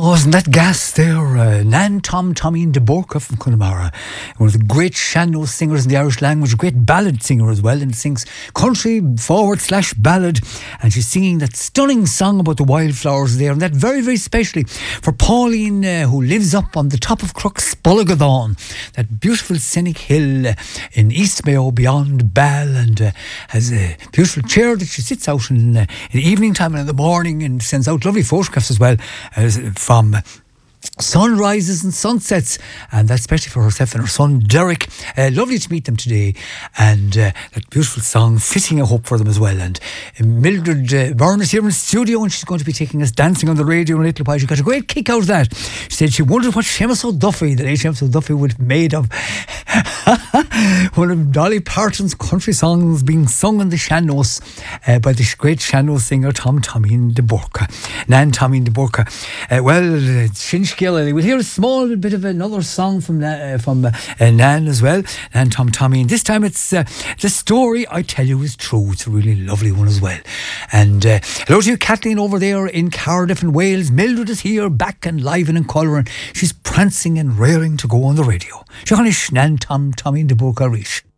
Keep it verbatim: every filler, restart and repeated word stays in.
Wasn't that gas there? Uh, Nan Tom Tommy de Borca from Connemara, one of the great Shanno singers in the Irish language, a great ballad singer as well, and sings country forward slash ballad. And she's singing that stunning song about the wildflowers there, and that very, very specially for Pauline, uh, who lives up on the top of Crooksbullagathon, that beautiful scenic hill uh, in East Mayo beyond Ball, and uh, has a beautiful chair that she sits out in, uh, in the evening time and in the morning, and sends out lovely photographs as well uh, from sunrises and sunsets, and that's especially for herself and her son Derek. Uh, lovely to meet them today, and uh, that beautiful song fitting a hope for them as well. And uh, Mildred uh, Byrne is here in the studio, and she's going to be taking us dancing on the radio in a little while. She got a great kick out of that. She said she wondered what Seamus O'Duffy, the late Seamus O'Duffy, would have made of one of Dolly Parton's country songs being sung in the Shannos uh, by the great Shanno singer Tom Tommy de Borca, Nan Tommy de Borca. Uh, well, uh, Shinshkill, we'll hear a small bit of another song from uh, from uh, uh, Nan as well, Nan Tom Tommy, and this time it's uh, The Story I Tell You Is True. It's a really lovely one as well. And uh, hello to you, Kathleen, over there in Cardiff in Wales. Mildred is here, back and live and in colour, and she's prancing and raring to go on the radio. Sian Nan Tom Tommy de Borca Rish.